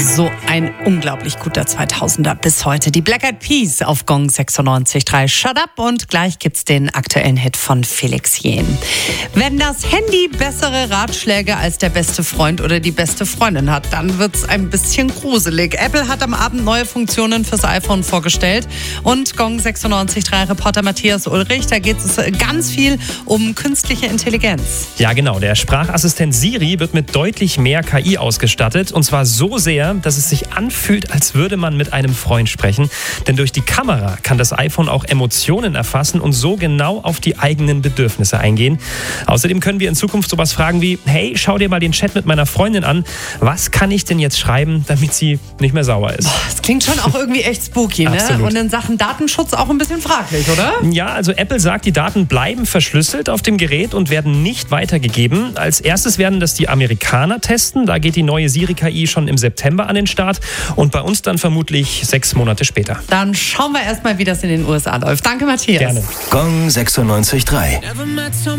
So ein unglaublich guter 2000er bis heute. Die Black Eyed Peas auf Gong 96.3. Shut Up, und gleich gibt's den aktuellen Hit von Felix Jähn. Wenn das Handy bessere Ratschläge als der beste Freund oder die beste Freundin hat, dann wird's ein bisschen gruselig. Apple hat am Abend neue Funktionen fürs iPhone vorgestellt und Gong 96.3 Reporter Matthias Ulrich, da geht es ganz viel um künstliche Intelligenz. Ja, genau. Der Sprachassistent Siri wird mit deutlich mehr KI ausgestattet, und zwar so sehr, dass es sich anfühlt, als würde man mit einem Freund sprechen. Denn durch die Kamera kann das iPhone auch Emotionen erfassen und so genau auf die eigenen Bedürfnisse eingehen. Außerdem können wir in Zukunft sowas fragen wie: Hey, schau dir mal den Chat mit meiner Freundin an. Was kann ich denn jetzt schreiben, damit sie nicht mehr sauer ist? Das klingt schon auch irgendwie echt spooky, ne? Absolut. Und in Sachen Datenschutz auch ein bisschen fraglich, oder? Ja, also Apple sagt, die Daten bleiben verschlüsselt auf dem Gerät und werden nicht weitergegeben. Als erstes werden das die Amerikaner testen. Da geht die neue Siri-KI schon im September an den Start und bei uns dann vermutlich 6 Monate später. Dann schauen wir erstmal, wie das in den USA läuft. Danke, Matthias. Gerne. Gong 96.3.